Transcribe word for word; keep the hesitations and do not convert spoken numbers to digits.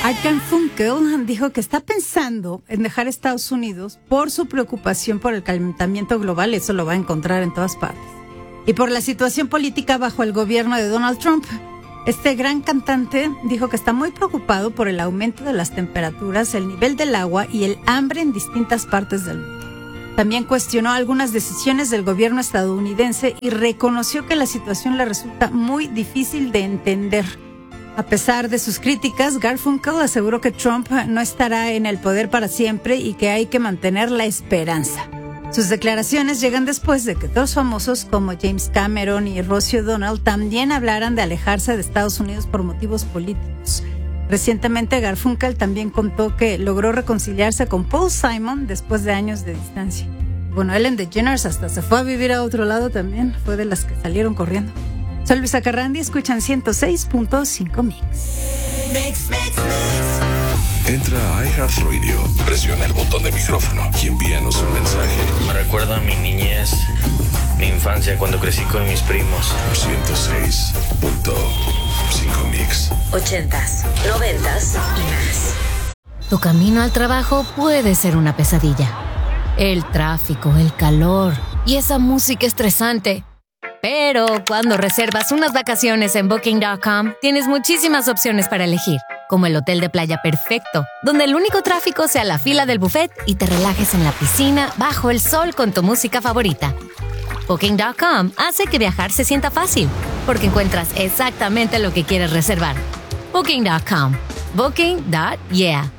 Art Garfunkel dijo que está pensando en dejar Estados Unidos por su preocupación por el calentamiento global, eso lo va a encontrar en todas partes, y por la situación política bajo el gobierno de Donald Trump. Este gran cantante dijo que está muy preocupado por el aumento de las temperaturas, el nivel del agua y el hambre en distintas partes del mundo. También cuestionó algunas decisiones del gobierno estadounidense y reconoció que la situación le resulta muy difícil de entender. A pesar de sus críticas, Garfunkel aseguró que Trump no estará en el poder para siempre y que hay que mantener la esperanza. Sus declaraciones llegan después de que dos famosos como James Cameron y Rosie O'Donnell también hablaran de alejarse de Estados Unidos por motivos políticos. Recientemente, Garfunkel también contó que logró reconciliarse con Paul Simon después de años de distancia. Bueno, Ellen DeGeneres hasta se fue a vivir a otro lado también, fue de las que salieron corriendo. Soy Luisa Carrandi, escuchan ciento seis punto cinco Mix. Mix, mix, mix. Entra a iHeartRadio, presiona el botón de micrófono y envíanos un mensaje. Me recuerda a mi niñez, mi infancia cuando crecí con mis primos. ciento seis punto cinco Mix. Ochentas, noventas y más. Tu camino al trabajo puede ser una pesadilla. El tráfico, el calor y esa música estresante. Pero cuando reservas unas vacaciones en Booking punto com, tienes muchísimas opciones para elegir, como el hotel de playa perfecto, donde el único tráfico sea la fila del buffet y te relajes en la piscina bajo el sol con tu música favorita. Booking punto com hace que viajar se sienta fácil, porque encuentras exactamente lo que quieres reservar. Booking punto com. Booking. Yeah.